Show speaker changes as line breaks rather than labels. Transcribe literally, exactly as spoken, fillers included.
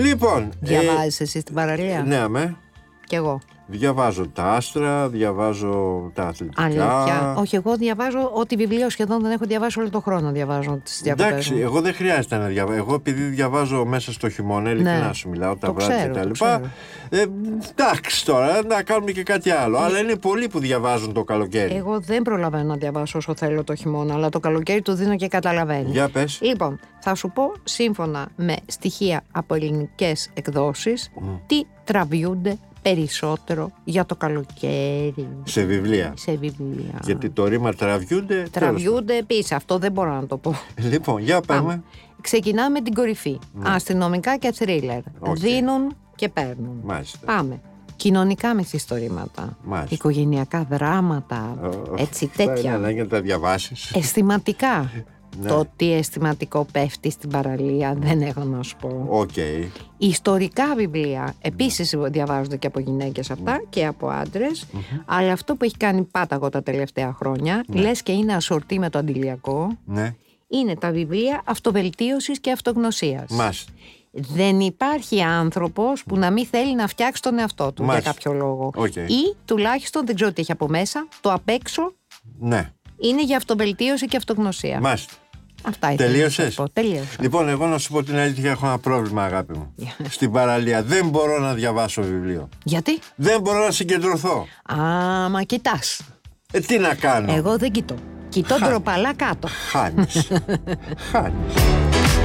Λοιπόν.
Διαβάζεις ε, εσύ στην παραλία?
Ναι, αμέ.
Κι εγώ.
Διαβάζω τα άστρα, διαβάζω τα αθλητικά.
Αλήθεια. Όχι, εγώ διαβάζω ό,τι βιβλίο σχεδόν δεν έχω διαβάσει όλο τον χρόνο. Διαβάζω τις διακοπές.
Εντάξει, εγώ δεν χρειάζεται να διαβάζω. Εγώ επειδή διαβάζω μέσα στο χειμώνα, ειλικρινά ναι. σου μιλάω, τα βράδια και τα λοιπά. Ε, εντάξει τώρα, να κάνουμε και κάτι άλλο. Ε, αλλά είναι πολλοί που διαβάζουν το καλοκαίρι.
Εγώ δεν προλαβαίνω να διαβάσω όσο θέλω το χειμώνα, αλλά το καλοκαίρι του δίνω και καταλαβαίνει.
Για πες.
Λοιπόν, θα σου πω σύμφωνα με στοιχεία από ελληνικές εκδόσεις mm. τι τραβιούνται περισσότερο για το καλοκαίρι.
Σε βιβλία.
Σε βιβλία.
Γιατί το ρήμα τραβιούνται.
Τραβιούνται επίσης. Αυτό δεν μπορώ να το πω.
Λοιπόν, για πάμε.
Ξεκινάμε με την κορυφή. Ναι. Αστυνομικά και θρίλερ. Okay. Δίνουν και παίρνουν.
Μάλιστα.
Πάμε. Κοινωνικά μυθιστορήματα.
Μάλιστα.
Οικογενειακά δράματα. Oh, έτσι τέτοια.
Είναι ανάγκη να τα διαβάσεις.
Αισθηματικά.
Ναι.
Το τι αισθηματικό πέφτει στην παραλία δεν έχω να σου πω.
Okay.
Ιστορικά βιβλία επίσης mm. διαβάζονται και από γυναίκες αυτά mm. και από άντρες. Mm-hmm. Αλλά αυτό που έχει κάνει πάταγο τα τελευταία χρόνια, ναι. λες και είναι ασορτή με το αντιλιακό,
ναι.
είναι τα βιβλία αυτοβελτίωσης και αυτογνωσίας.
Μάλιστα.
Δεν υπάρχει άνθρωπος που να μην θέλει να φτιάξει τον εαυτό του. Μάλιστα. Για κάποιο λόγο.
Okay.
Ή τουλάχιστον δεν ξέρω τι έχει από μέσα, το απ' έξω.
Ναι.
Είναι για αυτοβελτίωση και αυτογνωσία.
Μάλιστα.
Αυτά
τελείωσες?
Τελείωσα.
Λοιπόν, εγώ να σου πω την αλήθεια, έχω ένα πρόβλημα, αγάπη μου. Στην παραλία δεν μπορώ να διαβάσω βιβλίο.
Γιατί?
Δεν μπορώ να συγκεντρωθώ.
Α, μα κοιτάς.
Ε, τι να κάνω?
Εγώ δεν κοιτώ. Κοιτώ ντροπαλά κάτω.
Χάνεις. Χάνεις.